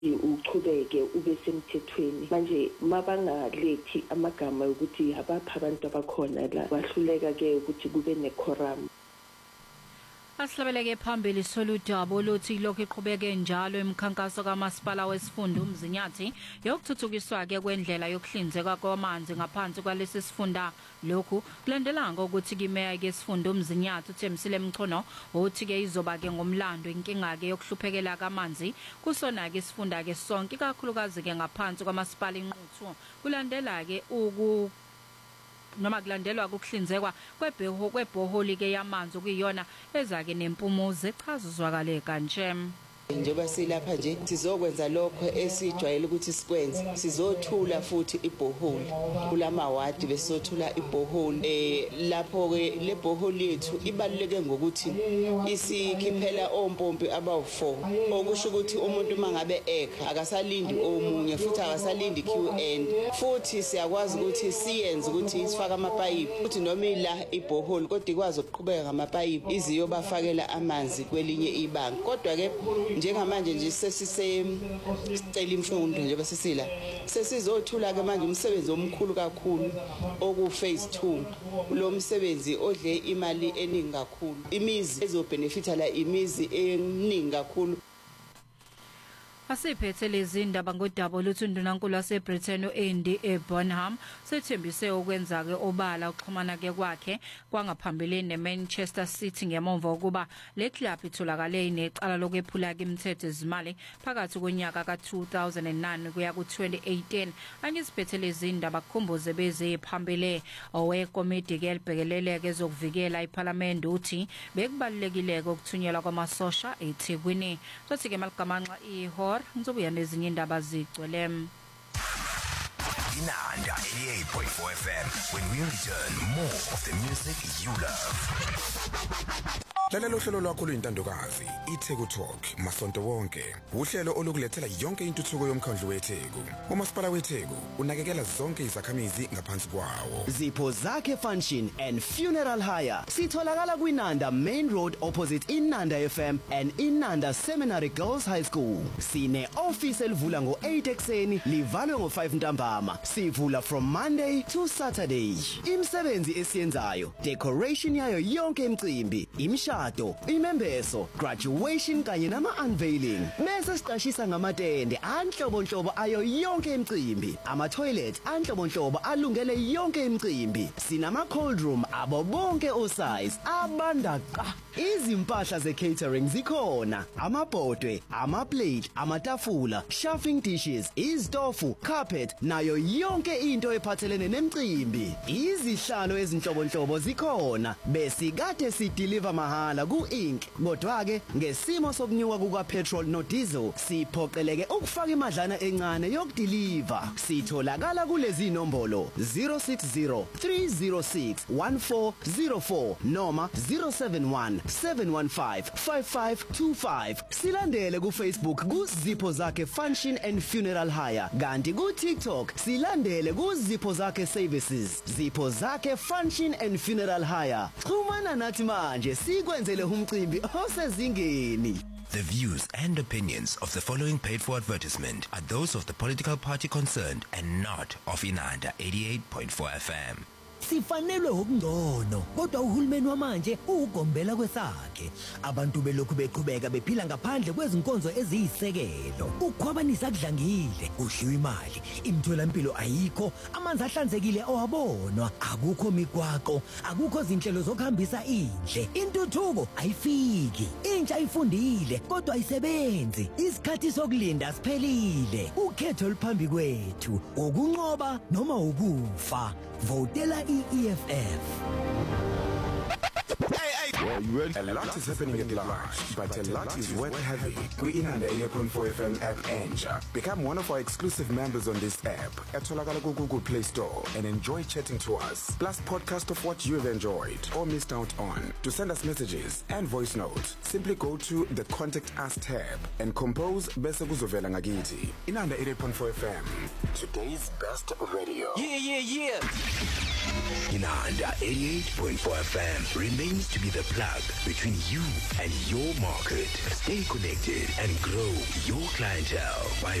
uchubeke ube semthethweni. Manje mabangalethi amagama ukuthi abapha abantu abakhona la bahluleka ke ukuthi kube nequorum. Asihlabeleke phambili soludaba lothi lokho iqhubeke njalo emkhankaso kaMasipala wesifunda uMzinyathi yokuthuthukiswa ke kwendlela yokuhlinzeka kwamanzi ngaphansi kwalesi sifunda. Lokhu kulandelanga ukuthi kimeya ke sifunda uMzinyathi uThembisile Mchunu uthi ke izoba ke ngomlando inkinga ke yokuhluphekela kamanzi kusona ke sifunda ke sonke kakhulukazi ke ngaphansi kwaMasipala inquthu. Kulandela ke noma kulandelwa ukuhlinzekwa kwebhoholi ke yamanzi okuyiyona ezake nempumuzo echazuzwakale kanje. Njengoba silapha nje sizokwenza lokho esijwayele ukuthi sikwenze, sizothula futhi ibhoholi kulama wadi besothula ibhoholi lapho ke le bhoholi yethu ibaluleke ngokuthi isikhiphela ompompi abawu4 okusho ukuthi umuntu mangabe ekha akasalindi omunye futhi akasalindi QN futhi siyakwazi ukuthi siyenze ukuthi sifaka amapayipi futhi noma ila ibhoholi kodwa ikwazi ukuqhubeka ngamapayipi iziyobafakela amanzi kwelinye ibanga. Kodwa ke njengamanje nje sesisicela imfundo njengoba sesila sesizothula ke manje umsebenzi omkhulu kakhulu oku phase 2 lo msebenzi odle imali eningi kakhulu, imizi ezobenefita la imizi eningi kakhulu. Asiphethe lezi ndaba ngodaba oluthi undunankulu waseBritain uAndy Burnham sethembise ukwenza ke obala ukuxhumana ke kwakhe kwangaphambili neManchester City ngemva ukuba le club itholakale inecala lokwephula ke imithetho ezimali phakathi konyaka ka2009 kuya ku2018. Angisiphethe lezi ndaba kukhumbuze beze phambili owekomiti ke elibhekelele ke zokuvikela iParliament uthi bekubalekile ukuthunyelwa kwamasosha eThekwini. Sothi ke maligamanxa ihor ngizobuya nezinye indaba zigcwele. Inanda 88.4 FM. When we return, more of the music you love. Lalelo hlelo lwakho luyintandokazi iTheku Talk masonto wonke. Uhlelo olukulethela yonke intuthuko yomkhandlu weTheku. uMasipala weTheku unakekela zonke izakhamizi ngaphansi kwawo. Zipho Zakhe Function and Funeral Hire sitholakala kwiNanda Main Road opposite iNanda FM and iNanda Seminary Girls High School. Sine office elivula ngo8 ekseni livalwe ngo5 ntambama. Sivula from Monday to Saturday. Imsebenzi esiyenzayo, decoration yayo yonke imicimbi, imembeso, graduation kanye nama-unveiling. Bese siqashisa ngamatende anhlobonhlobo ayo yonke imicimbi. Ama-toilet anhlobonhlobo alungele yonke imicimbi. Sinama-cold room abo bonke osize abandaqa. Izimpahla ze-catering zikhona. Amabhodwe, ama-plate, amatafula, chafing dishes, izitofu, carpet nayo yonke into ephathelene nemicimbi. Izihlalo ezinhlobonhlobo zikhona. Besikade sideliver mahala ku-Inc. Kodwa ke ngesimo sokunyuka kuka-petrol no diesel siphoqeleke ukufaka imadlana encane yokudeliver. Sitholakala kulezi nombolo 060 306 1404 noma 071 715 5525. Silandele ku Facebook ku Zipho Zakhe Function and Funeral Hire. Kanti ku TikTok silandele ku Zipho Zakhe Services. Zipho Zakhe Function and Funeral Hire. Xhumana nathi manje sikwenzele umcimbi osezingeni. The views and opinions of the following paid for advertisement are those of the political party concerned and not of Inanda 88.4 FM. Sifanelwe ukungcono kodwa uhulumeni wamanje ugombela kwesakhe. Abantu belokhu beqhubeka bephila ngaphandle kwezinkonzo eziyisekelo. Ukukhwabanisa kudlangile, ushiwa imali, imitholampilo ayikho, amanzi ahlanzekile owabonwa, akukho migwaqo, akukho zinhlelo zokuhambisa indle. Intuthuko ayifiki. Intsha ifundile kodwa ayisebenzi. Isikhathi sokulinda siphelile. Ukhetho oluphambi kwethu, ukunqoba noma ukufa. Votela EFF. A lot is happening at large, but a lot is worth having. We in the 88.4 FM app Enja. Become one of our exclusive members on this app at Google Play Store and enjoy chatting to us. Plus podcast of what you've enjoyed or missed out on. To send us messages and voice notes, simply go to the Contact Us tab and compose Bese Kuzovela Ngagiti. In the 88.4 FM, today's best radio. Yeah. Inanda 88.4 FM remains to be the plug between you and your market. Stay connected and grow your clientele by